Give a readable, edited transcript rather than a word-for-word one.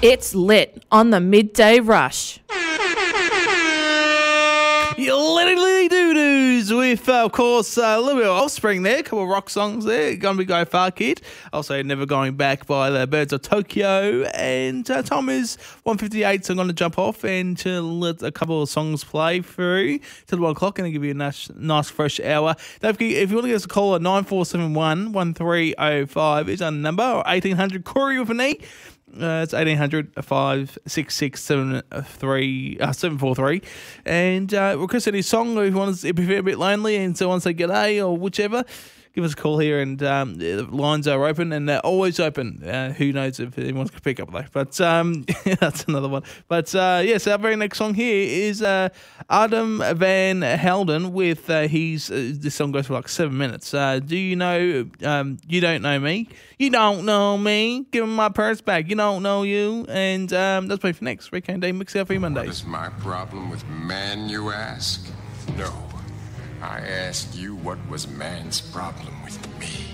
It's lit on the midday rush. You literally doo-doos with, of course, a little bit of Offspring there, a couple of rock songs there. Gonna Be Go Far Kid. Also, Never Going Back by the Birds of Tokyo. And time is 1:58, so I'm going to jump off and to let a couple of songs play through till 1 o'clock and give you a nice fresh hour. Don't forget, if you want to give us a call at 9471 1305 is our number, or 1800 Corey with an E. It's 1800 566 743. And request any song, if you feel a bit lonely and so on, say g'day or whichever, give us a call here, and the lines are open, and they're always open. Who knows if anyone's going to pick up though. But that's another one. But yes, our very next song here is Adam Van Helden with this song goes for like 7 minutes. Do you know, You Don't Know Me? You don't know me. Give me my purse back. You don't know you. And that's me for next Weekend Day Mix Out for you Mondays. What is my problem with man, you ask? No. I asked you what was man's problem with me.